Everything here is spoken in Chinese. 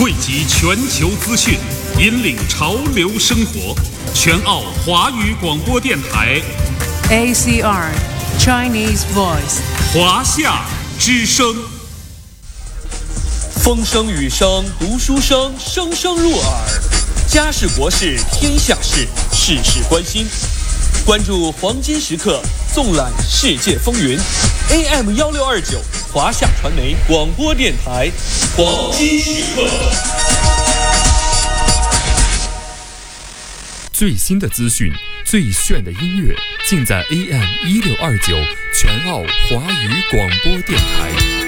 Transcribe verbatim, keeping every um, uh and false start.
汇集全球资讯，引领潮流生活。全澳华语广播电台 A C R Chinese Voice 华夏之声。 风声雨声读书声，声声入耳。家事国事天下事，事事关心。关注黄金时刻，纵览世界风云。A M 一六二九华夏传媒广播电台，黄金时刻。 最新的资讯，最炫的音乐，尽在 A M 一六二九全澳华语广播电台。